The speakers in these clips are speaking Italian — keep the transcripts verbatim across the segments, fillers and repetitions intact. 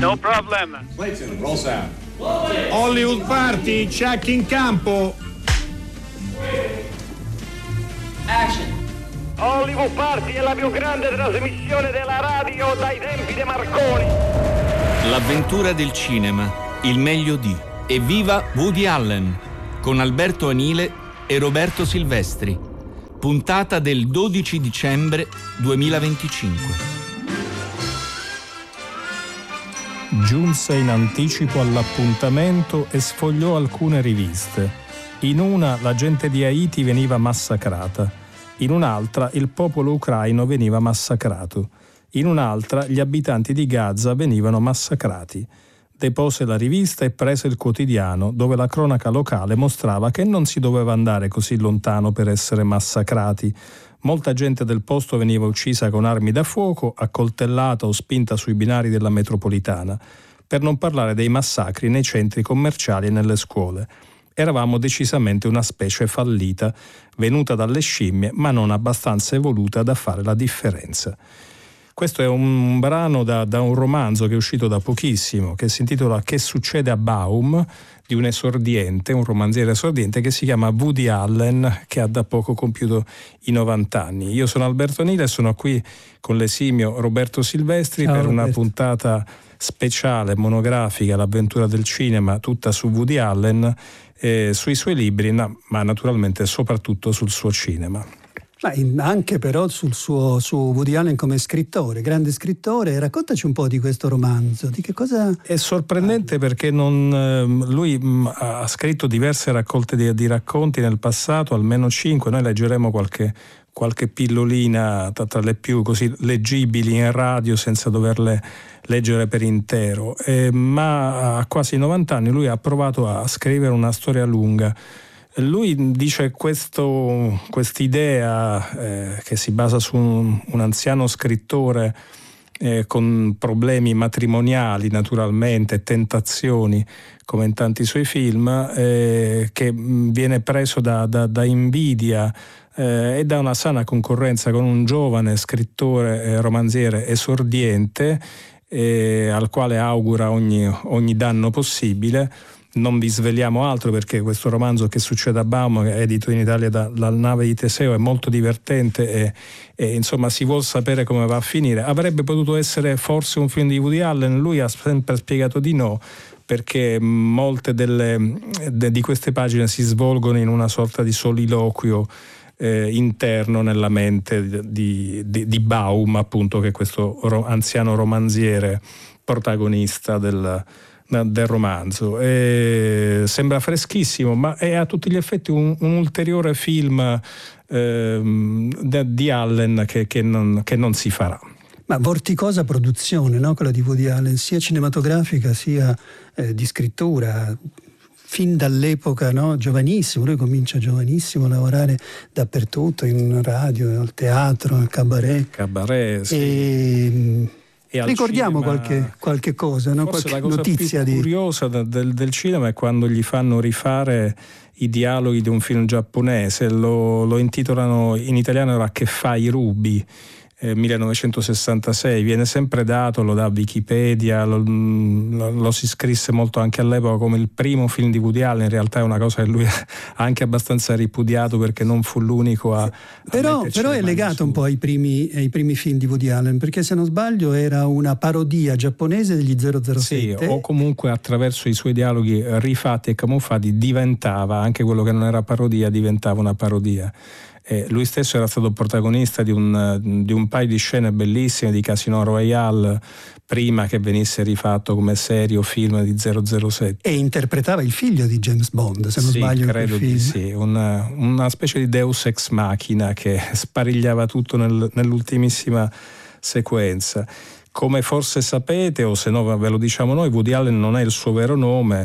No problem. Clayton, roll sound. Hollywood Party, check in campo. Action. Hollywood Party è la più grande trasmissione della radio dai tempi di Marconi. L'avventura del cinema, il meglio di. Evviva Woody Allen, con Alberto Anile e Roberto Silvestri. Puntata del dodici dicembre duemilaventicinque. Giunse in anticipo all'appuntamento e sfogliò alcune riviste. In una la gente di Haiti veniva massacrata, in un'altra il popolo ucraino veniva massacrato, in un'altra gli abitanti di Gaza venivano massacrati. Depose la rivista e prese il quotidiano, dove la cronaca locale mostrava che non si doveva andare così lontano per essere massacrati. Molta gente del posto veniva uccisa con armi da fuoco, accoltellata o spinta sui binari della metropolitana, per non parlare dei massacri nei centri commerciali e nelle scuole. Eravamo decisamente una specie fallita, venuta dalle scimmie, ma non abbastanza evoluta da fare la differenza. Questo è un brano da, da un romanzo che è uscito da pochissimo, che si intitola Che succede a Baum, di un esordiente, un romanziere esordiente che si chiama Woody Allen, che ha da poco compiuto i novanta anni. Io sono Alberto Anile e sono qui con l'esimio Roberto Silvestri. Ciao, per Roberto. Una puntata speciale, monografica, l'avventura del cinema, tutta su Woody Allen, eh, sui suoi libri, ma naturalmente soprattutto sul suo cinema. Ma anche però sul suo su Woody Allen come scrittore, grande scrittore. Raccontaci un po' di questo romanzo, di che cosa... È sorprendente perché non, lui ha scritto diverse raccolte di, di racconti nel passato, almeno cinque. Noi leggeremo qualche, qualche pillolina tra, tra le più così leggibili in radio senza doverle leggere per intero, eh, ma a quasi novanta anni lui ha provato a scrivere una storia lunga. Lui dice questo, quest'idea eh, che si basa su un, un anziano scrittore eh, con problemi matrimoniali naturalmente, tentazioni come in tanti suoi film, eh, che viene preso da, da, da invidia eh, e da una sana concorrenza con un giovane scrittore eh, romanziere esordiente eh, al quale augura ogni, ogni danno possibile. Non vi sveliamo altro perché questo romanzo Che succede a Baum, edito in Italia dalla Nave di Teseo, è molto divertente e, e insomma si vuol sapere come va a finire. Avrebbe potuto essere forse un film di Woody Allen, lui ha sempre spiegato di no, perché molte delle, de, di queste pagine si svolgono in una sorta di soliloquio eh, interno nella mente di, di, di Baum, appunto, che è questo ro, anziano romanziere protagonista del del romanzo. E sembra freschissimo, ma è a tutti gli effetti un, un ulteriore film eh, di Allen che, che, non, che non si farà. Ma vorticosa produzione, no? Quella di Woody Allen, sia cinematografica sia eh, di scrittura, fin dall'epoca, no? Giovanissimo, lui comincia giovanissimo a lavorare dappertutto, in radio, al teatro, al cabaret. Cabaret, sì. E, ricordiamo cinema, qualche, qualche cosa, no? Forse qualche la cosa notizia più di... curiosa del, del cinema è quando gli fanno rifare i dialoghi di un film giapponese, lo, lo intitolano in italiano era Che fai Ruby, eh, millenovecentosessantasei, viene sempre dato, lo dà Wikipedia, lo, lo, lo si scrisse molto anche all'epoca come il primo film di Woody Allen. In realtà è una cosa che lui ha anche abbastanza ripudiato perché non fu l'unico a, a però, però è legato su. un po' ai primi, ai primi film di Woody Allen, perché se non sbaglio era una parodia giapponese degli zero zero sette. Sì, o comunque attraverso i suoi dialoghi rifatti e camuffati diventava, anche quello che non era parodia diventava una parodia. Eh, lui stesso era stato protagonista di un, di un paio di scene bellissime di Casino Royale prima che venisse rifatto come serie o film di zero zero sette. E interpretava il figlio di James Bond, se non sì, sbaglio. Credo di sì, una, una specie di Deus ex machina che sparigliava tutto nel, nell'ultimissima sequenza. Come forse sapete, o se no ve lo diciamo noi, Woody Allen non è il suo vero nome,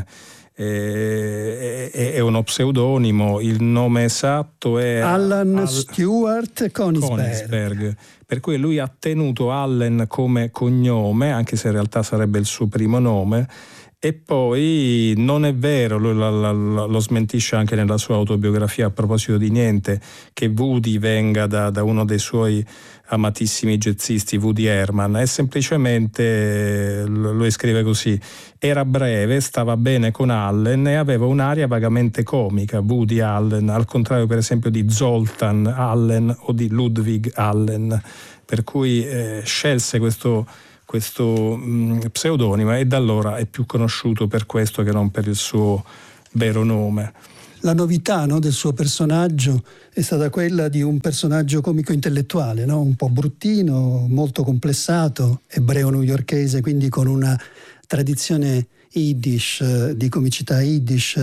è, è, è uno pseudonimo, il nome esatto è Alan Al- Stewart Konigsberg. Konigsberg, per cui lui ha tenuto Allen come cognome, anche se in realtà sarebbe il suo primo nome, E poi non è vero, lui lo, lo, lo smentisce anche nella sua autobiografia a proposito di niente, che Woody venga da, da uno dei suoi amatissimi jazzisti, Woody Herman. È semplicemente, lui scrive così: era breve, stava bene con Allen e aveva un'aria vagamente comica, Woody Allen, al contrario per esempio di Zoltan Allen o di Ludwig Allen, per cui eh, scelse questo questo mh, pseudonimo e da allora è più conosciuto per questo che non per il suo vero nome. La novità, no, del suo personaggio è stata quella di un personaggio comico intellettuale, no? Un po' bruttino, molto complessato, ebreo newyorkese, quindi con una tradizione Yiddish, di comicità Yiddish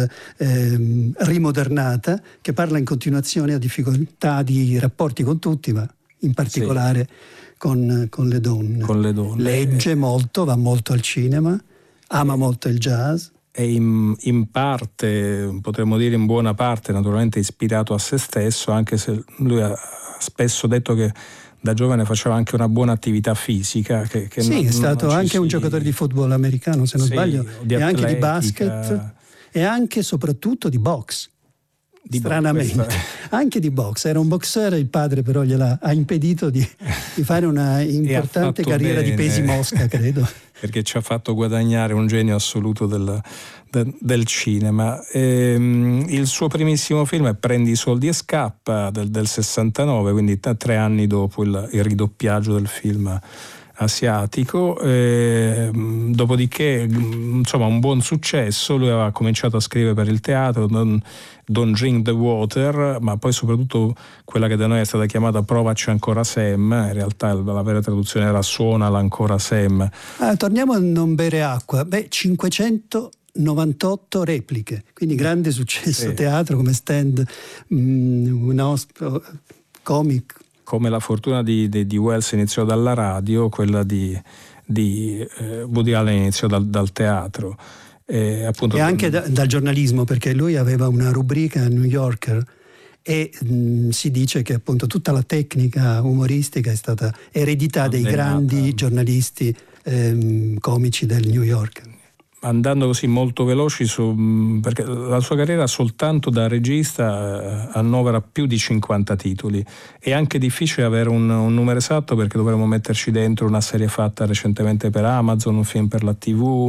eh, rimodernata, che parla in continuazione a difficoltà di rapporti con tutti, ma in particolare sì. Con, con le donne. Con le donne. Legge molto, va molto al cinema, ama molto il jazz. E in, in parte, potremmo dire in buona parte, naturalmente ispirato a se stesso, anche se lui ha spesso detto che da giovane faceva anche una buona attività fisica. Che, che sì, non, è stato anche si... un giocatore di football americano, se non sì, sbaglio, di e atletica. Anche di basket e anche e soprattutto di box. Di stranamente bo- anche di box, era un boxer, il padre però gliela ha impedito di, di fare una importante carriera bene, di pesi mosca, credo, perché ci ha fatto guadagnare un genio assoluto del, del, del cinema. E, il suo primissimo film è Prendi i soldi e scappa del, del sessantanove, quindi t- tre anni dopo il, il ridoppiaggio del film asiatico. E, dopodiché insomma un buon successo, lui aveva cominciato a scrivere per il teatro, Don't, Don't Drink the Water, ma poi soprattutto quella che da noi è stata chiamata Provaci ancora Sam, in realtà la vera traduzione era Suonala ancora Sam. Ah, torniamo a Non bere acqua. Beh, cinquecentonovantotto repliche, quindi grande successo, sì. Teatro come stand, mh, un osp- comic. Come la fortuna di, di, di Wells iniziò dalla radio, quella di, di eh, Woody Allen iniziò dal, dal teatro. E, appunto, e anche da, dal giornalismo, perché lui aveva una rubrica a New Yorker e mh, si dice che appunto tutta la tecnica umoristica è stata eredità dei grandi giornalisti ehm, comici del New Yorker. Andando così molto veloci su, perché la sua carriera soltanto da regista annovera più di cinquanta titoli. È anche difficile avere un, un numero esatto, perché dovremmo metterci dentro una serie fatta recentemente per Amazon, un film per la tivù,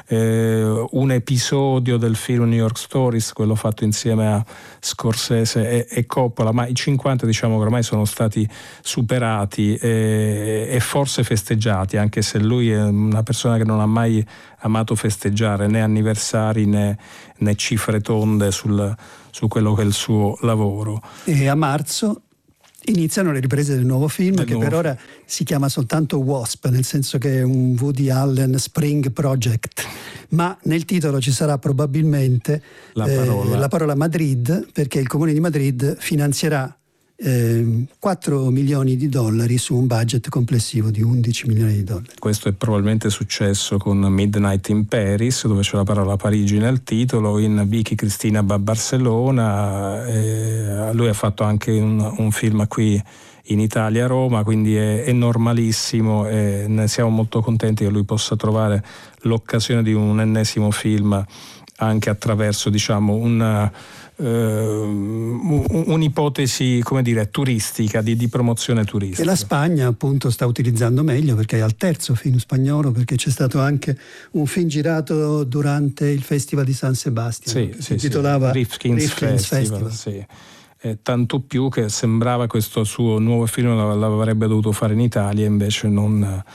eh, un episodio del film New York Stories, quello fatto insieme a Scorsese e, e Coppola, ma i cinquanta diciamo che ormai sono stati superati e, e forse festeggiati, anche se lui è una persona che non ha mai amato festeggiare né anniversari né, né cifre tonde sul, su quello che è il suo lavoro. E a marzo iniziano le riprese del nuovo film, del che nuovo per ora si chiama soltanto Wasp, nel senso che è un Woody Allen Spring Project, ma nel titolo ci sarà probabilmente la parola, eh, la parola Madrid, perché il Comune di Madrid finanzierà Eh, quattro milioni di dollari su un budget complessivo di undici milioni di dollari. Questo è probabilmente successo con Midnight in Paris, dove c'è la parola Parigi nel titolo, in Vicky Cristina a Barcellona. Eh, lui ha fatto anche un, un film qui in Italia, a Roma, quindi è, è normalissimo e ne siamo molto contenti che lui possa trovare l'occasione di un ennesimo film anche attraverso, diciamo, una Uh, un'ipotesi, come dire, turistica, di, di promozione turistica. E la Spagna appunto sta utilizzando meglio, perché è al terzo film spagnolo, perché c'è stato anche un film girato durante il Festival di San Sebastian, sì, si sì, intitolava sì. Rifkin's, Rifkin's Festival, Festival. Sì. Eh, tanto più che sembrava questo suo nuovo film l'avrebbe dovuto fare in Italia, invece non,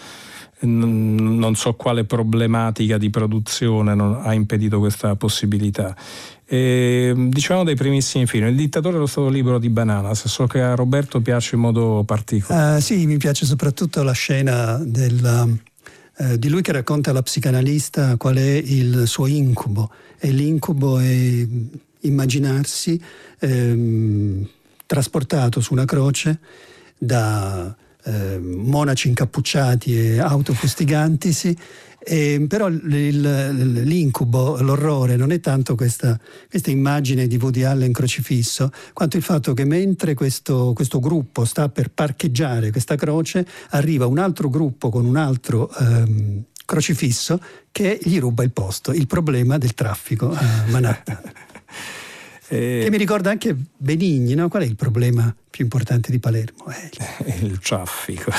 non so quale problematica di produzione non ha impedito questa possibilità. E, diciamo dei primissimi film, Il dittatore dello Stato libero di Bananas. So che a Roberto piace in modo particolare. Uh, sì, mi piace soprattutto la scena del, uh, di lui che racconta alla psicanalista qual è il suo incubo, e l'incubo è immaginarsi ehm, trasportato su una croce da eh, monaci incappucciati e autofustigantisi. Eh, però il, l'incubo, l'orrore non è tanto questa, questa immagine di Woody Allen crocifisso, quanto il fatto che mentre questo, questo gruppo sta per parcheggiare questa croce, arriva un altro gruppo con un altro ehm, crocifisso che gli ruba il posto, il problema del traffico a Manhattan. E... Che mi ricorda anche Benigni, no? Qual è il problema più importante di Palermo? Eh, il... il traffico.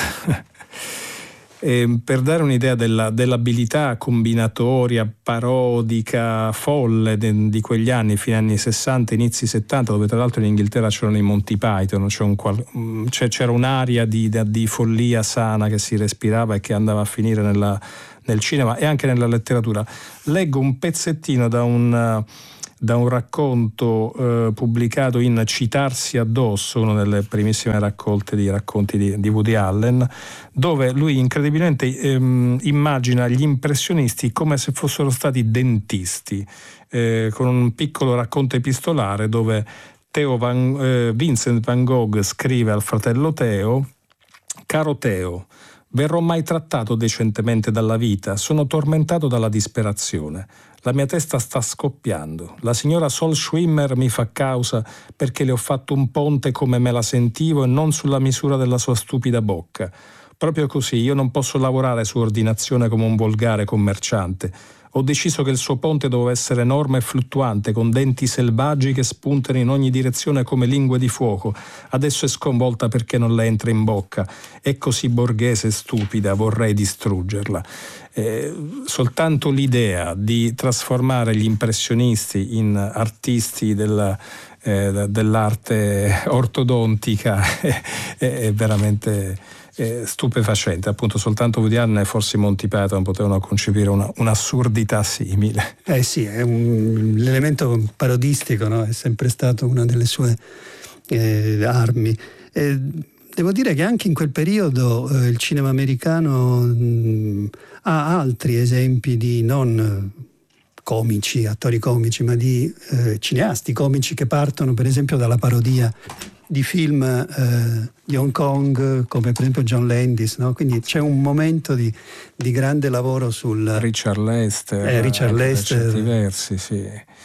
E per dare un'idea della, dell'abilità combinatoria, parodica, folle de, di quegli anni, fine anni sessanta, inizi settanta, dove tra l'altro in Inghilterra c'erano i Monty Python, c'era, un qual, c'era un'aria di, di follia sana che si respirava e che andava a finire nella, nel cinema e anche nella letteratura. Leggo un pezzettino da un... da un racconto eh, pubblicato in Citarsi addosso, una delle primissime raccolte di racconti di, di Woody Allen, dove lui incredibilmente ehm, immagina gli impressionisti come se fossero stati dentisti, eh, con un piccolo racconto epistolare dove Theo Van, eh, Vincent Van Gogh scrive al fratello Theo: «Caro Theo, verrò mai trattato decentemente dalla vita? Sono tormentato dalla disperazione. La mia testa sta scoppiando. La signora Sol Schwimmer mi fa causa perché le ho fatto un ponte come me la sentivo e non sulla misura della sua stupida bocca. Proprio così, io non posso lavorare su ordinazione come un volgare commerciante. Ho deciso che il suo ponte doveva essere enorme e fluttuante, con denti selvaggi che spuntano in ogni direzione come lingue di fuoco. Adesso è sconvolta perché non le entra in bocca. È così borghese e stupida, vorrei distruggerla». Eh, soltanto l'idea di trasformare gli impressionisti in artisti della, eh, dell'arte ortodontica è, è veramente eh, stupefacente. Appunto, soltanto Woody Allen e forse Monty Python potevano concepire una, un'assurdità simile. Eh sì, è un, l'elemento parodistico, no? È sempre stato una delle sue eh, armi. Eh, devo dire che anche in quel periodo eh, il cinema americano mh, ha altri esempi di non comici, attori comici, ma di eh, cineasti comici che partono per esempio dalla parodia di film eh, di Hong Kong, come per esempio John Landis, no? Quindi c'è un momento di, di grande lavoro sul... Richard Lester. Eh, Richard Lester. Diversi, sì.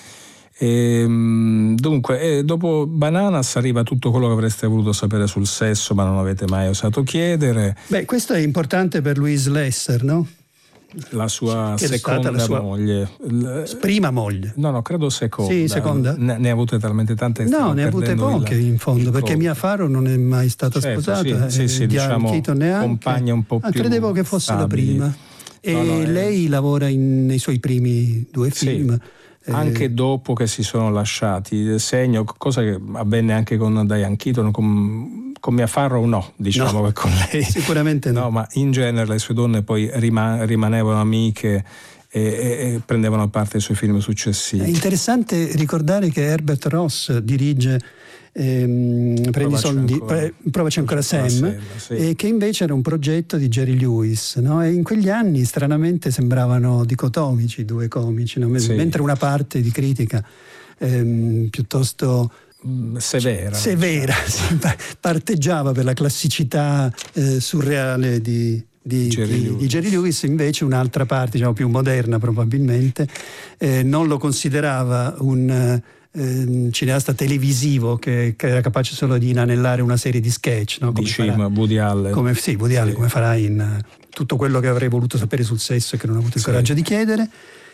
E, dunque, e dopo Bananas arriva tutto quello che avreste voluto sapere sul sesso, ma non avete mai osato chiedere. Beh, questo è importante per Louise Lesser, no? La sua che seconda la sua moglie. Prima moglie. No, no, credo seconda. Sì, seconda. Ne, ne ha avute talmente tante. No, ne ha avute poche il, in fondo, perché conto. Mia Farrow non è mai stata certo, sposata. Sì, sì, sì, diciamo compagna un po' ah, più credevo che fosse stabili. La prima. E no, no, lei è... lavora in, nei suoi primi due film. Sì. Anche dopo che si sono lasciati, segno, cosa che avvenne anche con Diane Keaton, con, con Mia Farrow no, diciamo no, che con lei sicuramente no. no, ma in genere le sue donne poi rima, rimanevano amiche e, e, e prendevano parte ai suoi film successivi. È interessante ricordare che Herbert Ross dirige ehm, Prendi soldi, ancora. Pre, provaci ancora Sam, Sam sì. E che invece era un progetto di Jerry Lewis, no? E in quegli anni stranamente sembravano dicotomici i due comici, no? Sì. Mentre una parte di critica ehm, piuttosto severa, severa sì, parteggiava per la classicità eh, surreale di Di Jerry, di, di Jerry Lewis, invece un'altra parte, diciamo più moderna probabilmente, eh, non lo considerava un eh, cineasta televisivo che, che era capace solo di inanellare una serie di sketch, no? Come Dici, farà, Woody Allen. Come, sì, Woody Allen, sì. Come farà in uh, tutto quello che avrei voluto sapere sul sesso e che non ho avuto il sì. coraggio di chiedere.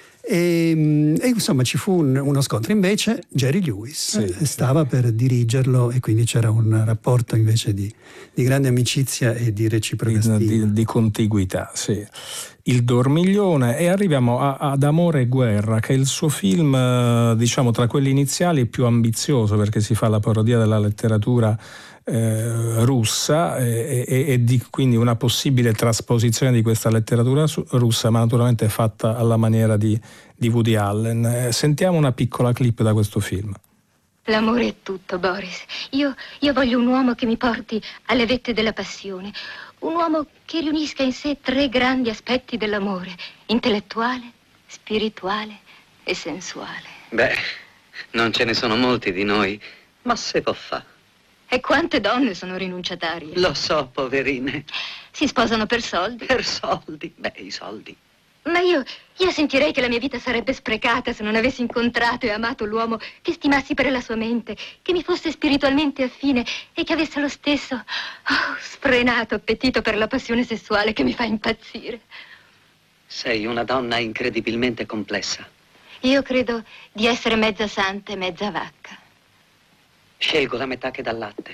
E, e insomma ci fu un, uno scontro. Invece Jerry Lewis sì, stava sì. per dirigerlo, e quindi c'era un rapporto invece di, di grande amicizia e di reciproca stima, di, di, di contiguità, sì. Il Dormiglione, e arriviamo a, ad Amore e Guerra, che è il suo film, diciamo, tra quelli iniziali più ambizioso, perché si fa la parodia della letteratura Eh, russa e, e, e di quindi una possibile trasposizione di questa letteratura su, russa, ma naturalmente fatta alla maniera di, di Woody Allen. Eh, sentiamo una piccola clip da questo film. L'amore è tutto, Boris. Io, io voglio un uomo che mi porti alle vette della passione, un uomo che riunisca in sé tre grandi aspetti dell'amore: intellettuale, spirituale e sensuale. Beh, non ce ne sono molti di noi, ma se può fare. E quante donne sono rinunciatarie? Lo so, poverine. Si sposano per soldi? Per soldi? Beh, i soldi. Ma io, io sentirei che la mia vita sarebbe sprecata se non avessi incontrato e amato l'uomo che stimassi per la sua mente, che mi fosse spiritualmente affine e che avesse lo stesso oh, sfrenato appetito per la passione sessuale che mi fa impazzire. Sei una donna incredibilmente complessa. Io credo di essere mezza santa e mezza vacca. Scelgo la metà che dà latte.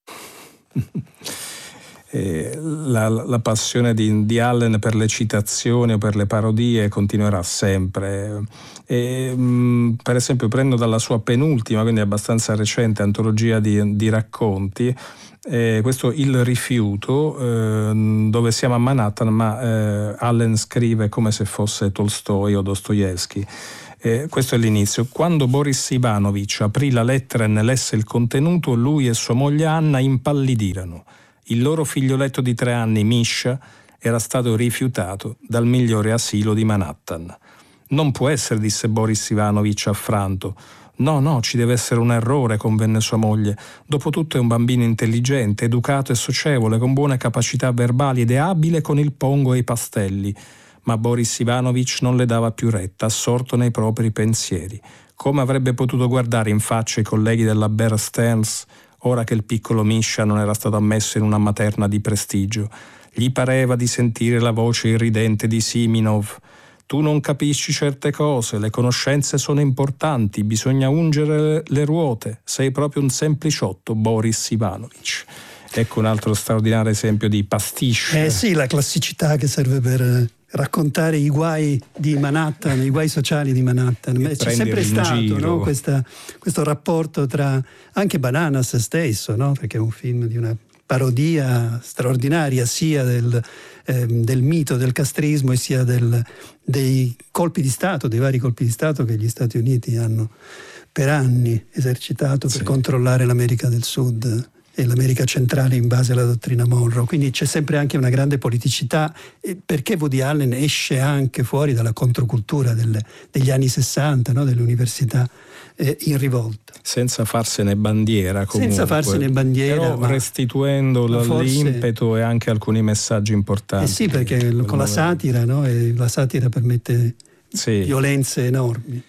Eh, la, la passione di, di Allen per le citazioni o per le parodie continuerà sempre. E, mh, per esempio prendo dalla sua penultima, quindi abbastanza recente, antologia di, di racconti, eh, questo Il rifiuto, eh, dove siamo a Manhattan, ma eh, Allen scrive come se fosse Tolstoi o Dostoevsky. Eh, questo è l'inizio. Quando Boris Ivanovich aprì la lettera e ne lesse il contenuto, lui e sua moglie Anna impallidirono. Il loro figlioletto di tre anni, Misha, era stato rifiutato dal migliore asilo di Manhattan. Non può essere, disse Boris Ivanovich affranto. No, no, ci deve essere un errore, convenne sua moglie. Dopotutto è un bambino intelligente, educato e socievole, con buone capacità verbali ed è abile con il pongo e i pastelli. Ma Boris Ivanovich non le dava più retta, assorto nei propri pensieri. Come avrebbe potuto guardare in faccia i colleghi della Bear Stearns ora che il piccolo Misha non era stato ammesso in una materna di prestigio? Gli pareva di sentire la voce irridente di Siminov. Tu non capisci certe cose, le conoscenze sono importanti, bisogna ungere le ruote. Sei proprio un sempliciotto, Boris Ivanovich. Ecco un altro straordinario esempio di pastiche. Eh sì, la classicità che serve per raccontare i guai di Manhattan, i guai sociali di Manhattan. Beh, c'è sempre stato, no? Questa, questo rapporto tra anche Bananas stesso, no? Perché è un film di una parodia straordinaria sia del, eh, del mito del castrismo e sia del, dei colpi di Stato, dei vari colpi di Stato che gli Stati Uniti hanno per anni esercitato per sì. controllare l'America del Sud e l'America centrale in base alla dottrina Monroe. Quindi c'è sempre anche una grande politicità, perché Woody Allen esce anche fuori dalla controcultura delle, degli anni sessanta, no? Delle università eh, in rivolta. Senza farsene bandiera comunque. Senza farsene bandiera. Però ma, restituendo ma forse, l'impeto e anche alcuni messaggi importanti. Eh sì, perché con la satira, no? E la satira permette sì. violenze enormi.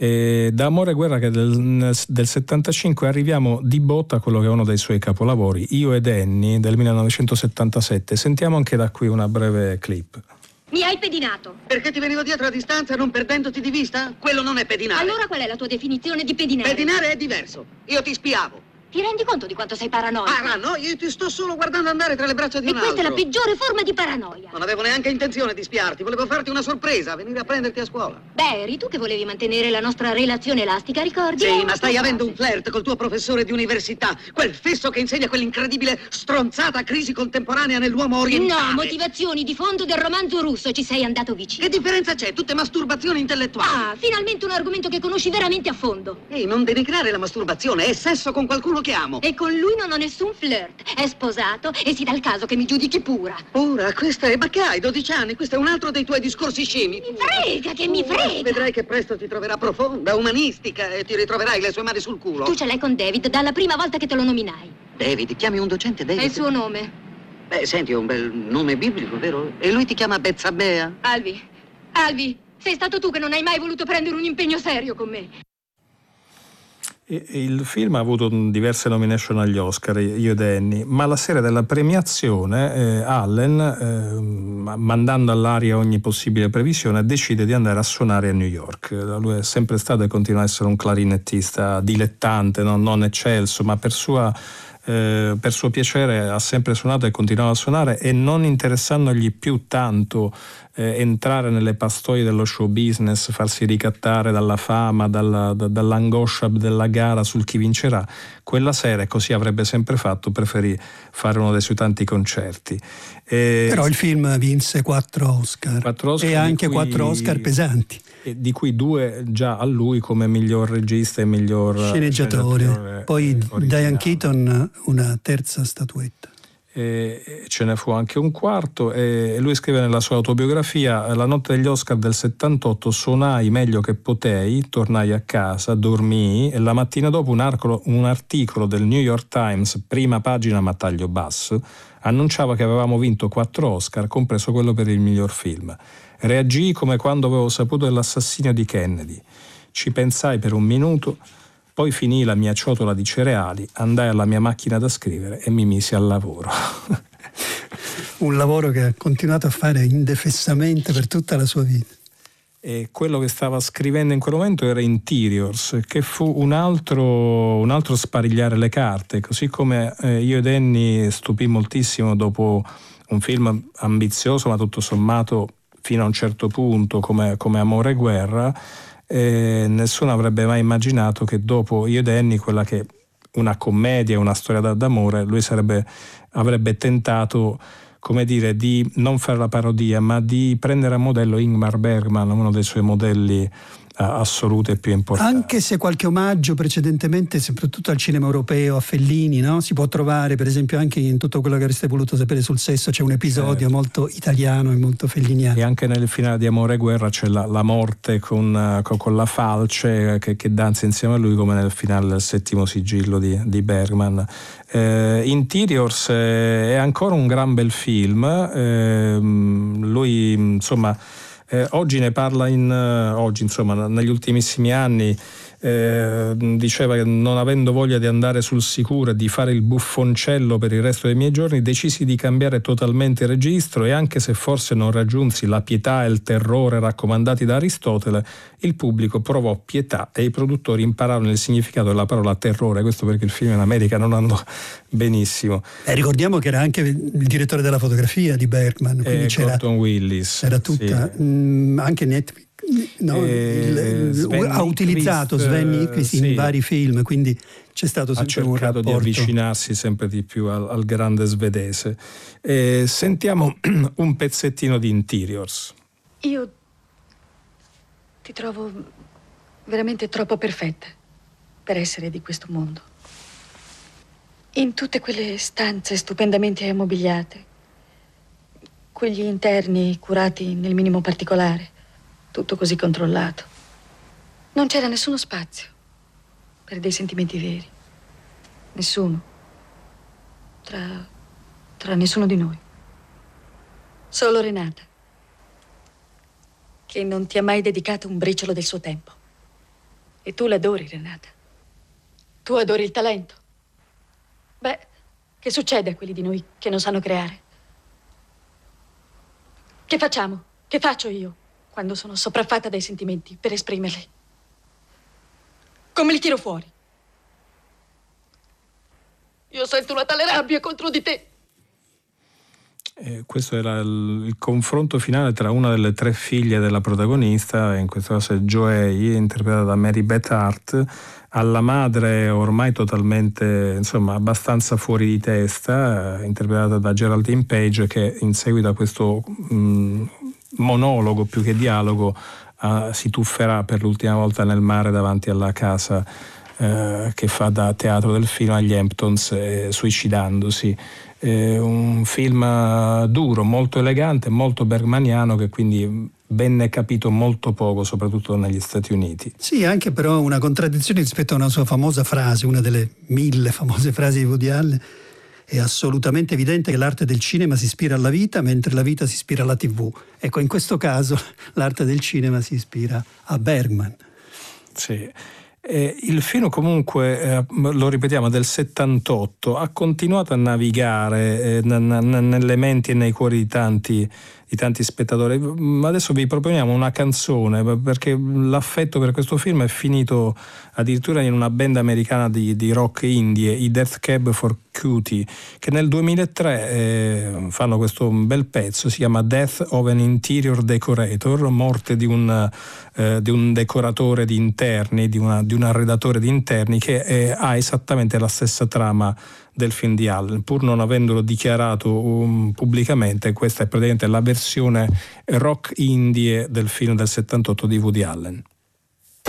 E da Amore e Guerra, che del, del settantacinque, arriviamo di botta a quello che è uno dei suoi capolavori, Io ed Annie, del millenovecentosettantasette. Sentiamo anche da qui una breve clip. Mi hai pedinato. Perché ti venivo dietro a distanza non perdendoti di vista? Quello non è pedinare. Allora qual è la tua definizione di pedinare? Pedinare è diverso. Io ti spiavo. Ti rendi conto di quanto sei paranoico? Paranoia? Io ti sto solo guardando andare tra le braccia di e un altro. E questa è la peggiore forma di paranoia. Non avevo neanche intenzione di spiarti, volevo farti una sorpresa, venire a prenderti a scuola. Beh, eri tu che volevi mantenere la nostra relazione elastica, ricordi? Sì, ma stai avendo un flirt col tuo professore di università, quel fesso che insegna quell'incredibile stronzata crisi contemporanea nell'uomo orientale. No, motivazioni di fondo del romanzo russo, ci sei andato vicino. Che differenza c'è? Tutte masturbazioni intellettuali. Ah, finalmente un argomento che conosci veramente a fondo. Ehi, non denigrare la masturbazione, è sesso con qualcuno che amo. E con lui non ho nessun flirt, è sposato e si dà il caso che mi giudichi pura. Pura? Questa è... ma che hai, dodici anni? Questo è un altro dei tuoi discorsi scemi. Mi frega, che mi frega! Vedrai che presto ti troverà profonda, umanistica e ti ritroverai le sue mani sul culo. Tu ce l'hai con David dalla prima volta che te lo nominai. David? Chiami un docente David? È il suo nome. Beh, senti, è un bel nome biblico, vero? E lui ti chiama Bezzabea? Albi, Albi, sei stato tu che non hai mai voluto prendere un impegno serio con me. Il film ha avuto diverse nomination agli Oscar, Io ed Annie, ma la sera della premiazione eh, Allen, eh, mandando all'aria ogni possibile previsione, decide di andare a suonare a New York. Lui è sempre stato e continua a essere un clarinettista dilettante, non, non eccelso, ma per sua Eh, per suo piacere ha sempre suonato e continuava a suonare, e non interessandogli più tanto eh, entrare nelle pastoie dello show business, farsi ricattare dalla fama, dalla, da, dall'angoscia della gara sul chi vincerà, quella sera, e così avrebbe sempre fatto, preferì fare uno dei suoi tanti concerti. E però il film vinse quattro Oscar, quattro Oscar e anche cui, quattro Oscar pesanti, di cui due già a lui come miglior regista e miglior sceneggiatore, sceneggiatore poi originale. Diane Keaton una terza statuetta. E ce ne fu anche un quarto, e lui scrive nella sua autobiografia: la notte degli Oscar del settantotto suonai meglio che potei, tornai a casa, dormii e la mattina dopo un, arcolo, un articolo del New York Times, prima pagina ma taglio basso, annunciava che avevamo vinto quattro Oscar, compreso quello per il miglior film. Reagii come quando avevo saputo dell'assassinio di Kennedy. Ci pensai per un minuto, poi finii la mia ciotola di cereali, andai alla mia macchina da scrivere e mi misi al lavoro. un lavoro che ha continuato a fare indefessamente per tutta la sua vita. E quello che stava scrivendo in quel momento era Interiors, che fu un altro, un altro sparigliare le carte, così come eh, io ed Annie stupì moltissimo dopo un film ambizioso ma tutto sommato fino a un certo punto come, come Amore e Guerra. Eh, nessuno avrebbe mai immaginato che dopo Io ed Annie, quella che una commedia, una storia d'amore, lui sarebbe, avrebbe tentato, come dire, di non fare la parodia, ma di prendere a modello Ingmar Bergman, uno dei suoi modelli uh, assoluti e più importanti. Anche se qualche omaggio precedentemente, soprattutto al cinema europeo, a Fellini, no? Si può trovare, per esempio, anche in Tutto quello che avreste voluto sapere sul sesso, c'è un episodio certo. molto italiano e molto felliniano. E anche nel finale di Amore e Guerra c'è la, la morte con, con, con la falce che, che danza insieme a lui, come nel finale del Settimo sigillo di, di Bergman. Eh, Interiors eh, è ancora un gran bel film. Eh, lui insomma eh, oggi ne parla in uh, oggi insomma negli ultimissimi anni. Eh, diceva che non avendo voglia di andare sul sicuro e di fare il buffoncello per il resto dei miei giorni, decisi di cambiare totalmente il registro, e anche se forse non raggiunsi la pietà e il terrore raccomandati da Aristotele, il pubblico provò pietà e i produttori impararono il significato della parola terrore. Questo perché il film in America non andò benissimo. Eh, ricordiamo che era anche il direttore della fotografia di Bergman, quindi eh, c'era Gordon Willis, era tutta sì. mh, anche Netflix. No, eh, il, ha utilizzato Sven Nykvist in sì. vari film, quindi c'è stato sempre un rapporto. Ha cercato di avvicinarsi sempre di più al, al grande svedese. Eh, sentiamo un pezzettino di Interiors. Io ti trovo veramente troppo perfetta per essere di questo mondo. In tutte quelle stanze stupendamente ammobiliate, quegli interni curati nel minimo particolare, tutto così controllato. Non c'era nessuno spazio per dei sentimenti veri. Nessuno. Tra, tra nessuno di noi. Solo Renata, che non ti ha mai dedicato un briciolo del suo tempo. E tu l'adori, Renata. Tu adori il talento. Beh, che succede a quelli di noi che non sanno creare? Che facciamo? Che faccio io quando sono sopraffatta dai sentimenti per esprimerli? Come li tiro fuori? Io sento una tale rabbia contro di te. Eh, questo era il, il confronto finale tra una delle tre figlie della protagonista, in questo caso è Joey, interpretata da Mary Beth Hart, alla madre ormai totalmente, insomma, abbastanza fuori di testa, eh, interpretata da Geraldine Page, che in seguito a questo mh, monologo più che dialogo eh, si tufferà per l'ultima volta nel mare davanti alla casa eh, che fa da teatro del film agli Hamptons, eh, suicidandosi. Eh, un film duro, molto elegante, molto bergmaniano, che quindi venne capito molto poco, soprattutto negli Stati Uniti. Sì, anche però una contraddizione rispetto a una sua famosa frase, una delle mille famose frasi di Woody Allen. È assolutamente evidente che l'arte del cinema si ispira alla vita, mentre la vita si ispira alla tivù. Ecco, in questo caso l'arte del cinema si ispira a Bergman. Sì. Eh, il film comunque, eh, lo ripetiamo, del settantotto, ha continuato a navigare eh, n- n- nelle menti e nei cuori di tanti, di tanti spettatori. Adesso vi proponiamo una canzone, perché l'affetto per questo film è finito addirittura in una band americana di, di rock indie, i Death Cab for Cutie, che nel duemilatré eh, fanno questo bel pezzo, si chiama Death of an Interior Decorator, morte di un, eh, di un decoratore di interni, di, una, di un arredatore di interni, che eh, ha esattamente la stessa trama del film di Allen, pur non avendolo dichiarato um, pubblicamente. Questa è praticamente la versione rock indie del film del settantotto di Woody Allen.